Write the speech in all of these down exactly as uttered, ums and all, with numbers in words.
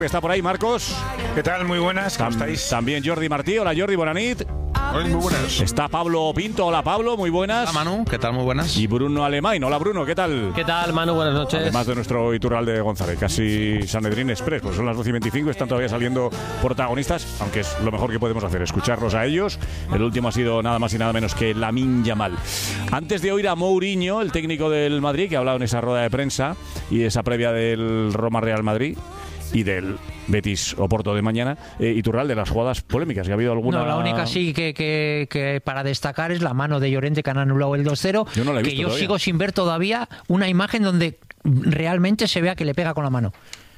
Está por ahí Marcos. ¿Qué tal? Muy buenas, ¿cómo estáis? También Jordi Martí. Hola Jordi, buena nit. Hola, muy buenas. Está Pablo Pinto. Hola Pablo, muy buenas. Hola Manu, ¿qué tal? Muy buenas. Y Bruno Alemán. Hola Bruno, ¿qué tal? ¿Qué tal Manu? Buenas noches. Además de nuestro Iturralde González, casi Sanedrín Express, pues son las doce y veinticinco, están todavía saliendo protagonistas, aunque es lo mejor que podemos hacer, escucharlos a ellos. El último ha sido nada más y nada menos que Lamine Yamal. Antes de oír a Mourinho, el técnico del Madrid, que ha hablado en esa rueda de prensa y esa previa del Roma-Real Madrid y del Betis Oporto de mañana, eh, Iturral, de las jugadas polémicas, ¿ha habido alguna? No, la única sí que, que, que para destacar es la mano de Llorente, que han anulado el dos cero, yo no la he que visto yo todavía. sigo sin ver todavía una imagen donde realmente se vea que le pega con la mano.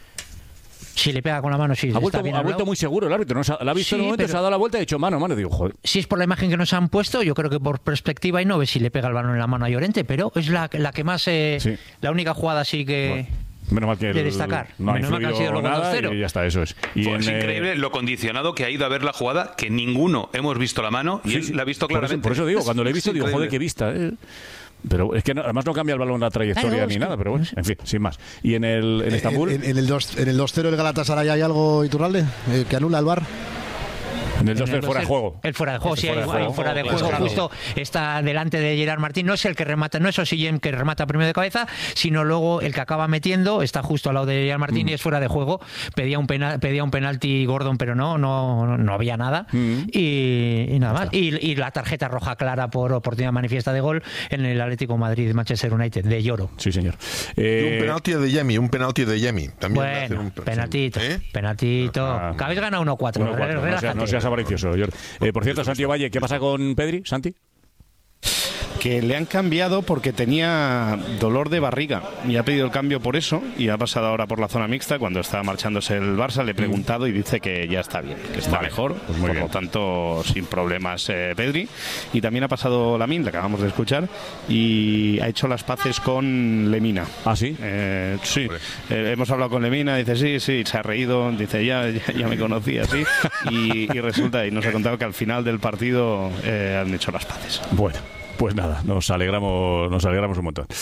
Si le pega con la mano, sí. Ha vuelto, está bien ha vuelto muy seguro el árbitro, ¿no? Se ha, la ha visto Sí, en un momento, pero- se ha dado la vuelta y ha dicho mano, mano, y digo, joder. Si es por la imagen que nos han puesto, yo creo que por perspectiva y no ve si le pega el balón en la mano a Llorente, pero es la, la que más, eh, Sí. la única jugada así que... Bueno. Menos mal que de el- destacar. no ha Menos mal que han influido sido luego nada dos cero. y ya está, eso es. Y Pues en, es eh, increíble lo condicionado que ha ido a ver la jugada, que ninguno hemos visto la mano y sí, él sí. la ha visto Por eso- claramente. Por eso, digo, Es- cuando le he visto, es digo, joder, increíble. qué vista, ¿eh? Pero es que no- además no cambia el balón la trayectoria Claro, ni es nada, que- pero bueno, en fin, sin más. Y en el en Estambul, En, en el dos en el dos cero del Galatasaray hay algo, Iturralde, eh, que anula el V A R. en el dos En el fuera de dos, juego. El fuera de juego, Ese sí, fuera hay, de juego. hay fuera de Claro, juego. claro. Justo está delante de Gerard Martín. No es el que remata, no es Osillem que remata primero de cabeza, sino luego el que acaba metiendo, está justo al lado de Gerard Martín Mm. y es fuera de juego. Pedía un penal, pedía un penalti Gordon, pero no, no, no había nada. Mm. Y, y nada más. Y, y la tarjeta roja clara por oportunidad manifiesta de gol en el Atlético Madrid de Manchester United, de Lloro. Sí, señor. Y Eh, un penalti de Yemi, un penalti de Yemi. También le hacen Bueno, un penaltito, ¿Eh? penaltito. Ah. Que habéis ganado uno cuatro. uno cuatro, no, seas, no seas avaricioso, Jordi. Eh, por cierto, Santi Valle, ¿qué pasa con Pedri, Santi? Que le han cambiado porque tenía dolor de barriga y ha pedido el cambio por eso y ha pasado ahora por la zona mixta. Cuando estaba marchándose el Barça le he preguntado y dice que ya está bien, que está Vale, mejor, pues muy por bien. lo tanto sin problemas eh, Pedri. Y también ha pasado Lamine, la acabamos de escuchar, y ha hecho las paces con Lemina. ¿Ah, sí? Eh, sí, Eh, hemos hablado con Lemina, dice sí, sí, se ha reído, dice ya, ya, ya me conocía, sí, y, y resulta, y nos ha contado que al final del partido eh, han hecho las paces. Bueno. Pues nada, nos alegramos, nos alegramos un montón.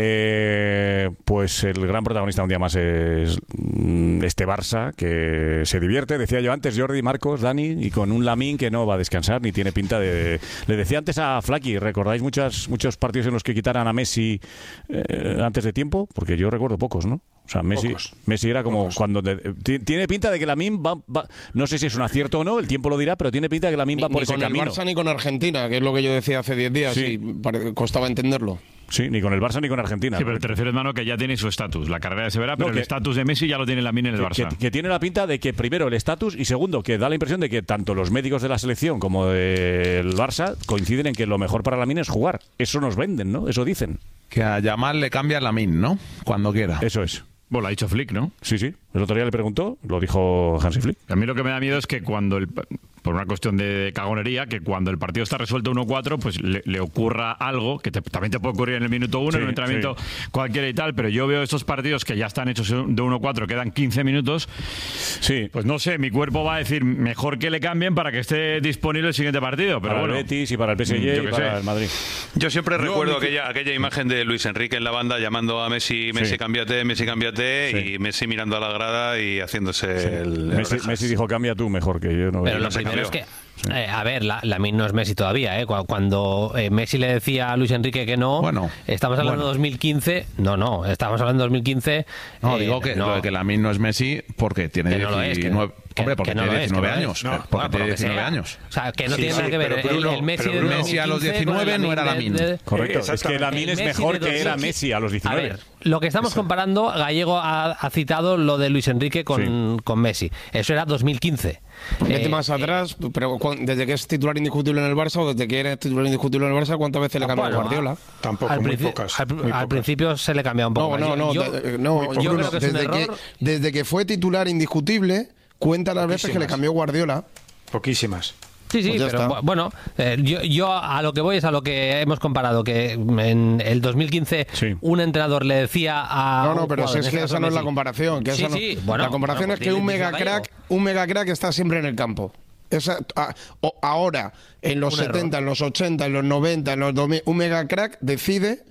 Eh, pues el gran protagonista un día más es mm, este Barça, que se divierte, decía yo antes, Jordi, Marcos, Dani, y con un Lamine que no va a descansar, ni tiene pinta de... Le decía antes a Flaky, ¿recordáis muchas, muchos partidos en los que quitaran a Messi eh, antes de tiempo? Porque yo recuerdo pocos, ¿no? O sea, Messi, Pocos. Messi era como Pocos. cuando... de- ti- tiene pinta de que Lamine va, va... No sé si es un acierto o no, el tiempo lo dirá, pero tiene pinta de que Lamine va Ni, por ni ese con camino. el Barça ni con Argentina, que es lo que yo decía hace diez días, Sí. y pare- costaba entenderlo. Sí, ni con el Barça ni con Argentina. Sí, pero te refieres, mano, que ya tiene su estatus. La carrera se verá, pero No, que- el estatus de Messi ya lo tiene Lamine en el que, Barça. que- que tiene la pinta de que primero el estatus y segundo que da la impresión de que tanto los médicos de la selección como del Barça coinciden en que lo mejor para Lamine es jugar. Eso nos venden, ¿no? Eso dicen. Que a Yamal le cambia Lamine, ¿no? Cuando quiera. Eso es. Bueno, lo ha dicho Flick, ¿no? Sí, sí. El otro día le preguntó, lo dijo Hansi Flick. A mí lo que me da miedo es que cuando, el, por una cuestión de cagonería, que cuando el partido está resuelto uno cuatro, pues le, le ocurra algo, que te- también te puede ocurrir en el minuto uno, Sí, en un entrenamiento sí. cualquiera y tal, pero yo veo estos partidos que ya están hechos de uno cuatro, quedan quince minutos, Sí. pues no sé, mi cuerpo va a decir mejor que le cambien para que esté disponible el siguiente partido, pero para bueno. el Betis y para el P S G Mm, yo y qué para sé. el Madrid. Yo siempre Yo recuerdo me- aquella, aquella imagen de Luis Enrique en la banda llamando a Messi, Messi, Sí. cámbiate, Messi, cámbiate, Sí. y Messi mirando a la grada y haciéndose el, el Messi, orejas. Messi dijo, cambia tú mejor que yo. No Pero yo lo no sé primero es cambiar". que, eh, a ver, la, Lamine no es Messi todavía, ¿eh? Cu- Cuando eh, Messi le decía a Luis Enrique que no, Bueno, estamos hablando bueno. de dos mil quince, no, no, estamos hablando de dos mil quince. No, eh, digo que, no. lo de que Lamine no es Messi porque tiene Que no lo es, que- diecinueve. que- Hombre, porque que no tiene lo es, que diecinueve no lo años. es. eh, No, porque bueno, tiene por lo que diecinueve sea. años. O sea, que no Sí, tiene sí, nada que ver pero el, Bruno- el Messi pero de Bruno- Messi a los dos mil quince diecinueve con el no era Lamine Lamine. de- de- Correcto. Es que Exactamente. Lamine es El Messi mejor de que era dos mil Messi a los A diecinueve. ver, lo que estamos comparando, Gallego ha, ha citado lo de Luis Enrique con, con Messi. Eso era dos mil quince. Vete Eh, más atrás, pero cu- desde que es titular indiscutible en el Barça o desde que eres titular indiscutible en el Barça, ¿cuántas veces le cambió a bueno, Guardiola? Tampoco, al, muy princi- pocas. al- muy al pocas. principio se le cambia un poco. No, más. no, no, Yo- de- no, yo Bruno, creo que es un desde, que, error. desde que fue titular indiscutible, cuenta las veces que le cambió Guardiola. Poquísimas. Sí, sí, Pues ya pero está. bu- bueno, eh, yo, yo a lo que voy es a lo que hemos comparado, que en el dos mil quince Sí. un entrenador le decía a... No, no, un pero jugador, si en es este que caso esa no es la Messi. comparación. Que Sí, esa no- sí, bueno, la comparación bueno, es que pues un dile, mega dice crack, Gallego. un mega crack está siempre en el campo. Esa, a- o- ahora, en los Un setenta, error. en los ochenta, en los noventa, en los dos mil, un mega crack decide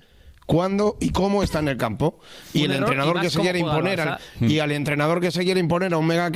cuándo y cómo está en el campo. Y Un el error, entrenador y más que se cómo quiere juega el imponer al, Barça. y al entrenador que se quiere imponer a un mega